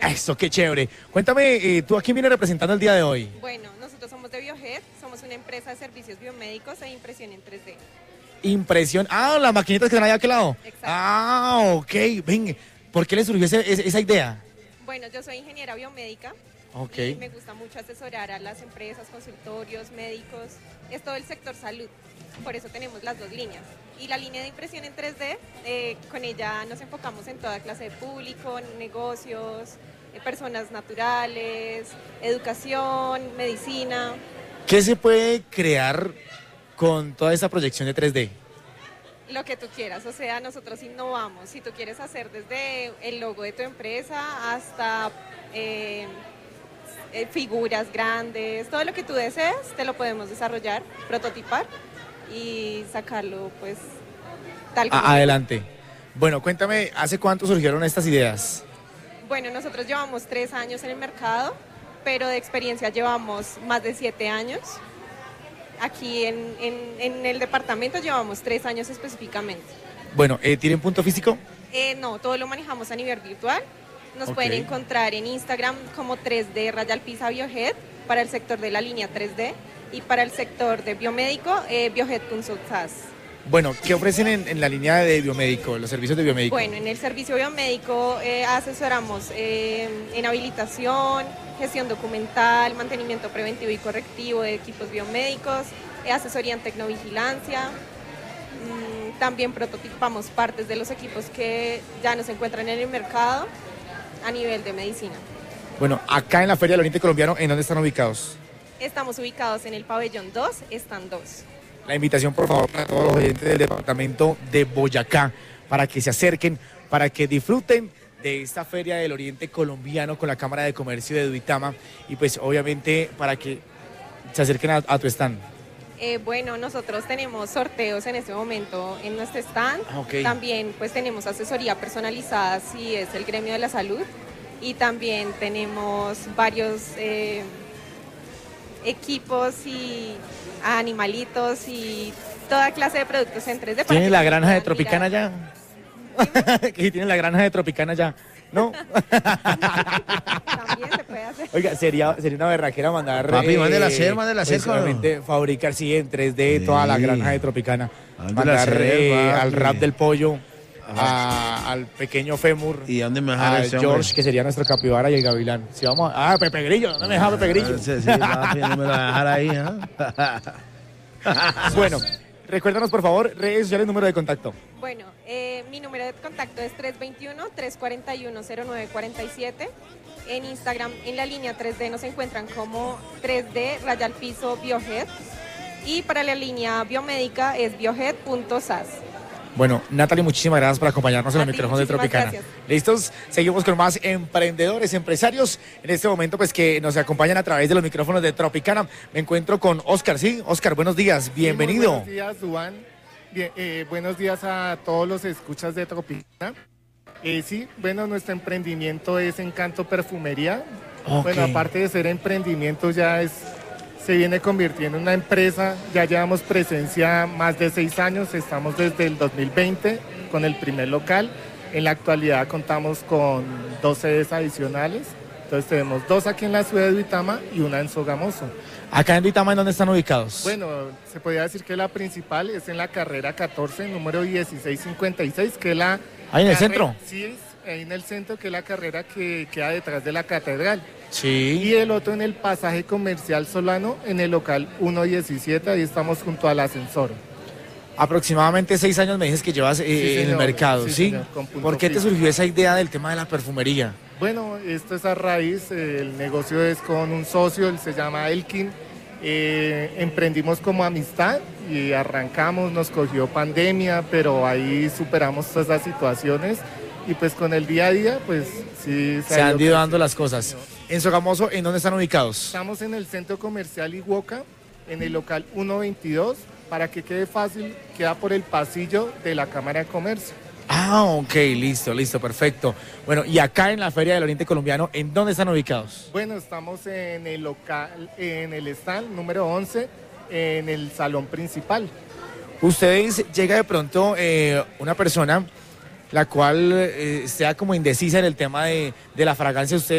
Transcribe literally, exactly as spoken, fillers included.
Eso, qué chévere. Cuéntame, eh, ¿tú a quién vienes representando el día de hoy? Bueno, nosotros somos de Biohead, somos una empresa de servicios biomédicos e impresión en tres D. Impresión. Ah, las maquinitas que están allá a aquel lado. Exacto. Ah, ok. Ven, ¿por qué le surgió ese- ese- esa idea? Bueno, yo soy ingeniera biomédica. Ok. Y me gusta mucho asesorar a las empresas, consultorios, médicos, es todo el sector salud. Por eso tenemos las dos líneas. Y la línea de impresión en tres D, eh, con ella nos enfocamos en toda clase de público, negocios, eh, personas naturales, educación, medicina. ¿Qué se puede crear con toda esta proyección de tres D? Lo que tú quieras, o sea, nosotros innovamos. Si tú quieres hacer desde el logo de tu empresa hasta eh, eh, figuras grandes, todo lo que tú desees, te lo podemos desarrollar, prototipar y sacarlo, pues, tal como. Ah, adelante. Bueno, cuéntame, ¿hace cuánto surgieron estas ideas? Bueno, nosotros llevamos tres años en el mercado, pero de experiencia llevamos más de siete años. Aquí en, en, en el departamento llevamos tres años específicamente. Bueno, eh, ¿tienen punto físico? Eh, no, todo lo manejamos a nivel virtual. Nos Ok. pueden encontrar en Instagram como tres D Rayal Pisa Biohead para el sector de la línea tres D y para el sector de biomédico, eh, biohead punto s a s. Bueno, ¿qué ofrecen en, en la línea de biomédico, los servicios de biomédico? Bueno, en el servicio biomédico eh, asesoramos eh, en habilitación, gestión documental, mantenimiento preventivo y correctivo de equipos biomédicos, eh, asesoría en tecnovigilancia. Mm, también prototipamos partes de los equipos que ya no se encuentran en el mercado a nivel de medicina. Bueno, acá en la Feria del Oriente Colombiano, ¿en dónde están ubicados? Estamos ubicados en el pabellón dos, están dos. La invitación, por favor, para todos los oyentes del departamento de Boyacá, para que se acerquen, para que disfruten de esta Feria del Oriente Colombiano con la Cámara de Comercio de Duitama y pues obviamente para que se acerquen a, a tu stand. Eh, bueno, nosotros tenemos sorteos en este momento en nuestro stand. Ah, ok. También pues tenemos asesoría personalizada si es el gremio de la salud. Y también tenemos varios eh, equipos y animalitos y toda clase de productos en tres D. para ¿Tienen que la se granja de puedan Tropicana mirar. ya? ¿Que tienen la granja de Tropicana ya? ¿No? También se puede hacer. Oiga, sería, sería una berraquera mandar... Papi, mándela a hacer, mándela a hacer, pues, cabrón. obviamente, fabricar, sí, en tres D Sí. toda la granja de Tropicana. Mándela a Mandar hacer, eh, papi. al rap del pollo, a- al pequeño Fémur, ¿Y dónde me a dejar ese hombre? George, que sería nuestro capibara, y el gavilán. Si vamos a... Ah, Pepe Grillo, ¿dónde me deja Pepe Grillo? Ah, sí, sí, papi, no me la va a dejar ahí, ¿ah? Bueno, recuérdanos, por favor, redes sociales, número de contacto. Bueno, eh, mi número de contacto es tres dos uno, tres cuatro uno, cero nueve cuatro siete. En Instagram, en la línea tres D, nos encuentran como tres D Rayal Piso Biohead. Y para la línea biomédica es biohead punto s a s. Bueno, Natalie, muchísimas gracias por acompañarnos en A el ti, micrófono de muchísimas Tropicana. gracias. ¿Listos? Seguimos con más emprendedores, empresarios. En este momento, pues, que nos acompañan a través de los micrófonos de Tropicana. Me encuentro con Oscar, ¿sí? Oscar, buenos días, bienvenido. Sí, muy buenos días, Duván. Bien, eh, buenos días a todos los escuchas de Tropicana. Eh, sí, bueno, nuestro emprendimiento es Encanto Perfumería. Ok. Bueno, aparte de ser emprendimiento, ya es se viene convirtiendo en una empresa. Ya llevamos presencia más de seis años. Estamos desde el dos mil veinte con el primer local. En la actualidad contamos con dos sedes adicionales. Entonces tenemos dos aquí en la ciudad de Duitama y una en Sogamoso. Acá en Duitama, ¿en dónde están ubicados? Bueno, se podría decir que la principal es en la carrera catorce, número dieciséis cincuenta y seis, que es la... ¿Ahí en el carre- centro? Sí, es ahí en el centro, que es la carrera que queda detrás de la catedral. Y Sí. el otro en el pasaje comercial Solano, en el local ciento diecisiete, ahí estamos junto al ascensor. Aproximadamente seis años me dices que llevas eh, Sí, en el señor. mercado, ¿sí? Sí, señor, con punto ¿Por qué te fijo. surgió esa idea del tema de la perfumería? Bueno, esto es a raíz, eh, el negocio es con un socio, él se llama Elkin. Eh, emprendimos como amistad y arrancamos, nos cogió pandemia, pero ahí superamos todas las situaciones y pues con el día a día, pues sí. Se ha han ido ido dando creciendo. las cosas. En Sogamoso, ¿en dónde están ubicados? Estamos en el centro comercial Iguoca, en el local ciento veintidós, para que quede fácil, queda por el pasillo de la Cámara de Comercio. Ah, ok, listo, listo, perfecto. Bueno, y acá en la Feria del Oriente Colombiano, ¿en dónde están ubicados? Bueno, estamos en el local, en el stand número once, en el salón principal. Ustedes, llega de pronto eh, una persona la cual eh, sea como indecisa en el tema de, de la fragancia, ustedes